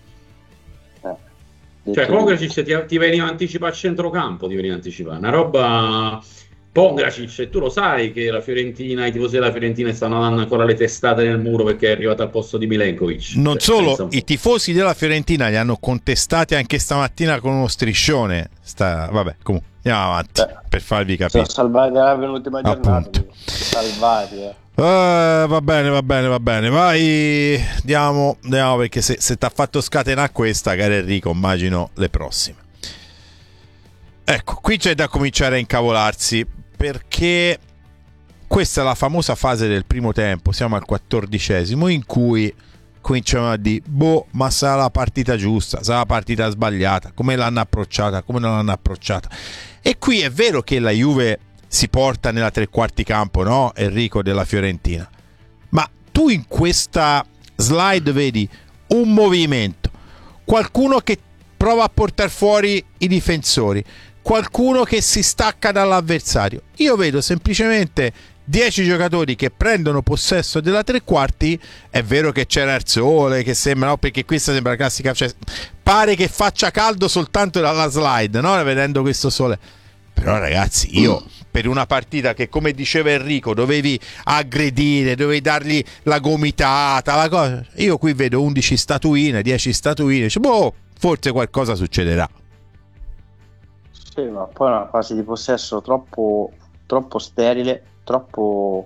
Cioè Pongracic ti veniva anticipare a centrocampo, una roba. Pongracic, tu lo sai che la Fiorentina, i tifosi della Fiorentina stanno dando ancora le testate nel muro perché è arrivato al posto di Milenkovic. Non solo, i tifosi della Fiorentina li hanno contestati anche stamattina con uno striscione. Vabbè, comunque andiamo avanti per farvi capire. Sono salvati la penultima giornata. Salvati, Va bene, vai, andiamo perché se ti ha fatto scatenare questa, caro Enrico, immagino le prossime. Ecco, qui c'è da cominciare a incavolarsi, perché questa è la famosa fase del primo tempo, siamo al 14esimo, in cui cominciamo a dire ma sarà la partita giusta, sarà la partita sbagliata, come l'hanno approcciata, come non l'hanno approcciata. E qui è vero che la Juve si porta nella tre quarti campo, no, Enrico, della Fiorentina, ma tu in questa slide vedi un movimento, qualcuno che prova a portare fuori i difensori, qualcuno che si stacca dall'avversario. Io vedo semplicemente 10 giocatori che prendono possesso della tre quarti. È vero che c'era il sole, che sembra, no, perché questa sembra classica, cioè pare che faccia caldo soltanto dalla slide, no, vedendo questo sole, Però ragazzi, io per una partita che, come diceva Enrico, dovevi aggredire, dovevi dargli la gomitata, la cosa, io qui vedo 11 statuine, 10 statuine, forse qualcosa succederà. Sì, ma poi è una fase di possesso troppo sterile, troppo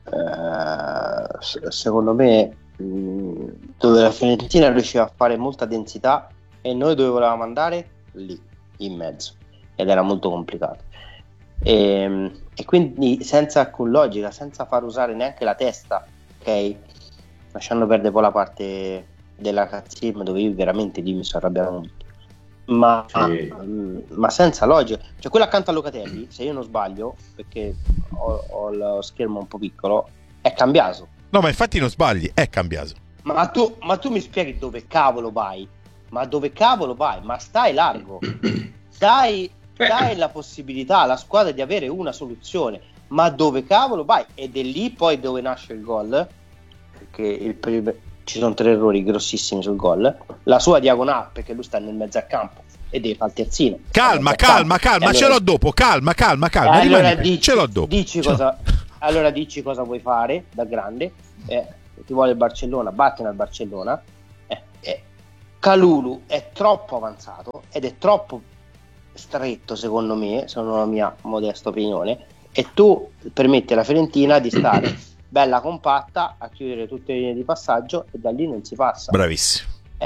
secondo me, dove la Fiorentina riusciva a fare molta densità e noi dove volevamo andare? Lì, in mezzo, ed era molto complicato. E quindi senza alcun logica, senza far usare neanche la testa, ok? Lasciando perdere poi la parte della cazzimma dove io veramente mi sono arrabbiato molto. Ma senza logica, cioè quello accanto a Locatelli, se io non sbaglio, perché ho lo schermo un po' piccolo, è cambiato. No, ma infatti non sbagli, è cambiato. Ma tu mi spieghi dove cavolo vai? Ma dove cavolo vai? Ma stai largo, dai la possibilità alla squadra di avere una soluzione, ma dove cavolo vai? Ed è lì poi dove nasce il gol, perché ci sono 3 errori grossissimi sul gol, la sua diagonale, perché lui sta nel mezzo al campo e deve fare il terzino. Calma, allora, ce l'ho dopo, calma. Allora ce l'ho dopo. Allora dici cosa vuoi fare da grande, ti vuole il Barcellona, vattene al Barcellona. Kalulu è troppo avanzato ed è troppo stretto, secondo me, sono la mia modesta opinione, e tu permetti alla Fiorentina di stare bella compatta a chiudere tutte le linee di passaggio e da lì non si passa. Bravissimo.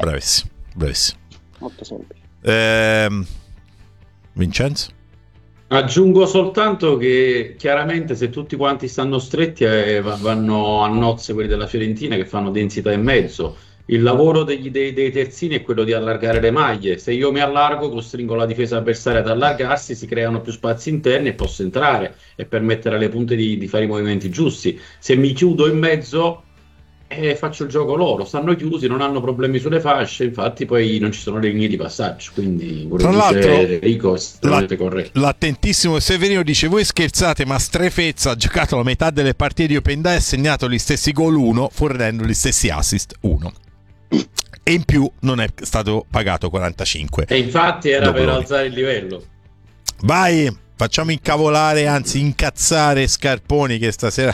Molto semplice. Vincenzo? Aggiungo soltanto che chiaramente se tutti quanti stanno stretti vanno a nozze quelli della Fiorentina che fanno densità in mezzo. Il lavoro dei terzini è quello di allargare le maglie. Se io mi allargo, costringo la difesa avversaria ad allargarsi, si creano più spazi interni e posso entrare e permettere alle punte di fare i movimenti giusti. Se mi chiudo in mezzo, faccio il gioco loro. Stanno chiusi, non hanno problemi sulle fasce, infatti poi non ci sono le linee di passaggio. Quindi tra l'altro Enrico è corretto. L'attentissimo Severino dice: voi scherzate, ma Strefezza ha giocato la metà delle partite di Open Day e ha segnato gli stessi gol 1, fornendo gli stessi assist 1. E in più non è stato pagato 45. E infatti era per alzare il livello. Vai, facciamo incavolare, anzi incazzare Scarponi, che stasera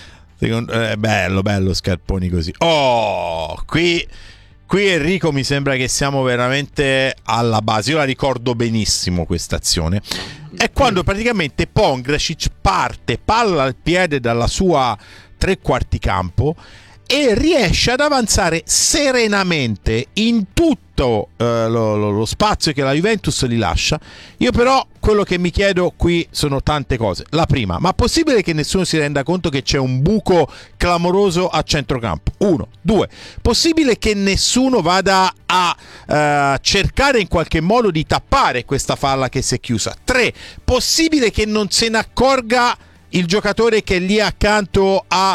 è bello Scarponi così. Qui Enrico, mi sembra che siamo veramente alla base. Io la ricordo benissimo questa azione. È quando praticamente Pongracic parte palla al piede dalla sua 3/4 campo e riesce ad avanzare serenamente in tutto lo spazio che la Juventus gli lascia. Io però quello che mi chiedo qui sono tante cose. La prima: ma possibile che nessuno si renda conto che c'è un buco clamoroso a centrocampo? 1. 2. Possibile che nessuno vada a cercare in qualche modo di tappare questa falla che si è chiusa? 3. Possibile che non se ne accorga il giocatore che è lì accanto a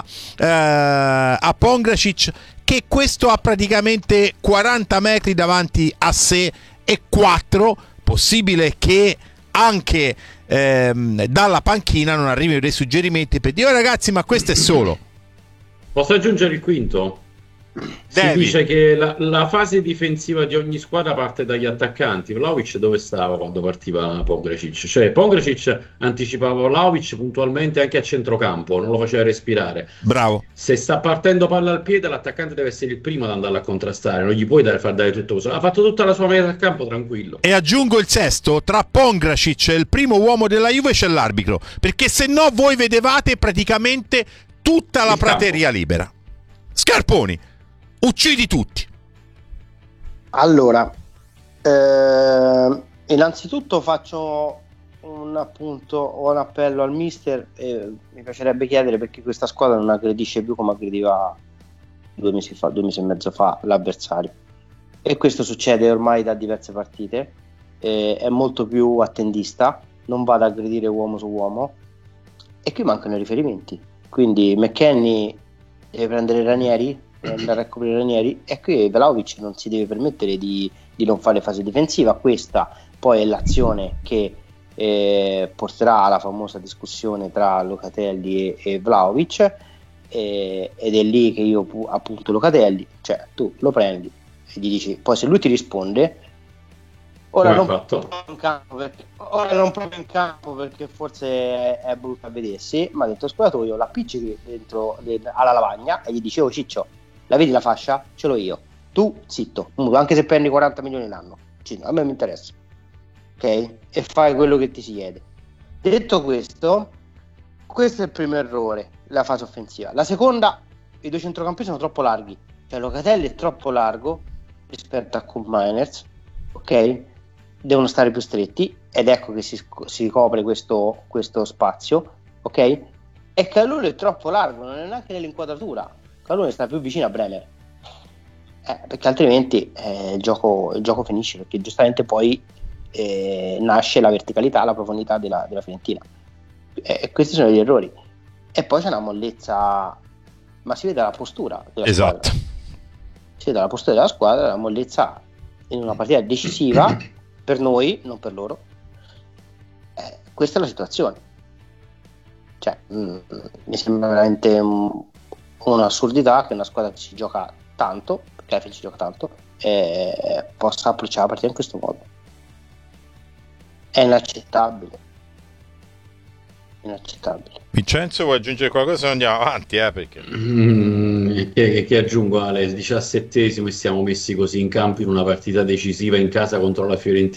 Pongracic, che questo ha praticamente 40 metri davanti a sé e 4? Possibile che anche dalla panchina non arrivino dei suggerimenti per dire: ragazzi, ma questo è solo. Posso aggiungere il quinto? Si dice che la fase difensiva di ogni squadra parte dagli attaccanti. Vlahovic dove stava quando partiva Pongracic? Cioè Pongracic anticipava Vlahovic puntualmente anche a centrocampo, non lo faceva respirare. Bravo. Se sta partendo palla al piede, l'attaccante deve essere il primo ad andarla a contrastare, non gli puoi far dare tutto questo. Ha fatto tutta la sua metà del campo tranquillo. E aggiungo il sesto: tra Pongracic e il primo uomo della Juve c'è l'arbitro, perché se no voi vedevate praticamente tutta la prateria libera. Scarponi, uccidi tutti. Allora, innanzitutto faccio un appunto o un appello al mister. Mi piacerebbe chiedere perché questa squadra non aggredisce più come aggrediva 2 mesi e mezzo fa l'avversario, e questo succede ormai da diverse partite. È molto più attendista, non va ad aggredire uomo su uomo, e qui mancano i riferimenti. Quindi McKennie deve prendere Ranieri, andare a coprire Ranieri, e qui Vlahovic non si deve permettere di non fare fase difensiva. Questa poi è l'azione che porterà alla famosa discussione tra Locatelli e Vlahovic, ed è lì che io appunto Locatelli, cioè tu lo prendi e gli dici, poi se lui ti risponde Ora Come non ha fatto? non proprio in campo perché forse è brutto a vedersi, ma ha detto spogliatoio, la appiccichi dentro alla lavagna e gli dicevo: Ciccio, la vedi la fascia? Ce l'ho io, tu zitto, anche se prendi 40 milioni l'anno, a me mi interessa, ok? E fai quello che ti si chiede. Detto questo è il primo errore, la fase offensiva. La seconda, i due centrocampisti sono troppo larghi, cioè Locatelli è troppo largo rispetto a Koop Meiners, ok? Devono stare più stretti ed ecco che si copre questo spazio, ok? E Kalulu è troppo largo, non è neanche nell'inquadratura. Kalulu sta più vicino a Bremer, perché altrimenti il gioco finisce, perché giustamente poi nasce la verticalità, la profondità della Fiorentina. Questi sono gli errori. E poi c'è una mollezza, ma si vede la postura della squadra. Si vede la postura della squadra, la mollezza in una partita decisiva per noi, non per loro. Questa è la situazione. Cioè, mi sembra veramente un'assurdità che una squadra che si gioca tanto, perché alla fine si gioca tanto, possa approcciare la partita in questo modo. È inaccettabile. Vincenzo, vuoi aggiungere qualcosa? Andiamo avanti, perché che aggiungo, Ale, il 17esimo e siamo messi così in campo in una partita decisiva in casa contro la Fiorentina.